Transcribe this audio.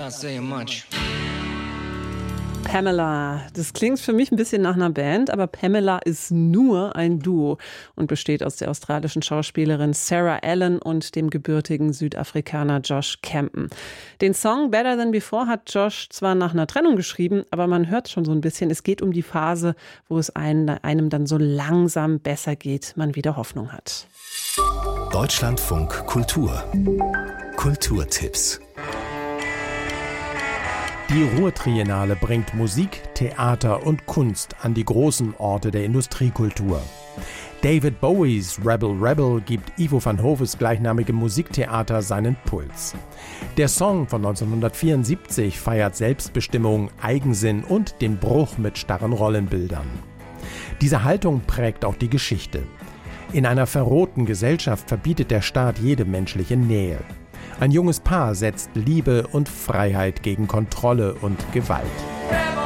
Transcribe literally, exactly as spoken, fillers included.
not saying much. Pamela. Das klingt für mich ein bisschen nach einer Band, aber Pamela ist nur ein Duo und besteht aus der australischen Schauspielerin Sarah Allen und dem gebürtigen Südafrikaner Josh Campen. Den Song Better Than Before hat Josh zwar nach einer Trennung geschrieben, aber man hört schon so ein bisschen, es geht um die Phase, wo es einem dann so langsam besser geht, man wieder Hoffnung hat. Deutschlandfunk Kultur. Kulturtipps. Die Ruhr-Triennale bringt Musik, Theater und Kunst an die großen Orte der Industriekultur. David Bowies Rebel Rebel gibt Ivo van Hoves gleichnamigem Musiktheater seinen Puls. Der Song von neunzehnhundertvierundsiebzig feiert Selbstbestimmung, Eigensinn und den Bruch mit starren Rollenbildern. Diese Haltung prägt auch die Geschichte. In einer verrohten Gesellschaft verbietet der Staat jede menschliche Nähe. Ein junges Paar setzt Liebe und Freiheit gegen Kontrolle und Gewalt.